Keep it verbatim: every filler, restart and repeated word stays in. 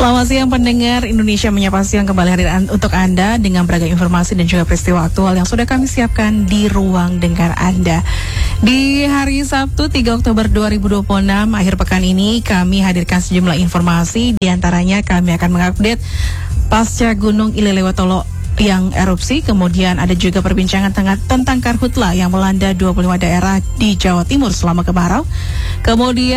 Selamat siang pendengar Indonesia Menyapa Siang, kembali hadir an- untuk Anda dengan beragam informasi dan juga peristiwa aktual yang sudah kami siapkan di ruang dengar Anda. Di hari Sabtu tiga Oktober dua ribu dua puluh enam, akhir pekan ini kami hadirkan sejumlah informasi. Di antaranya kami akan mengupdate pasca Gunung Ilelewatolo yang erupsi, kemudian ada juga perbincangan tengah tentang karhutla yang melanda dua puluh lima daerah di Jawa Timur selama kemarau. Kemudian